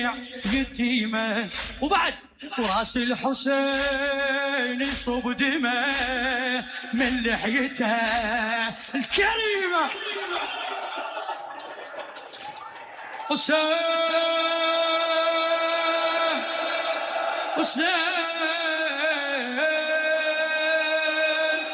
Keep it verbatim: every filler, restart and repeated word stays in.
يتيمة وبعد وراس الحسين يصب دمه من لحيته الكريمة. حسين حسين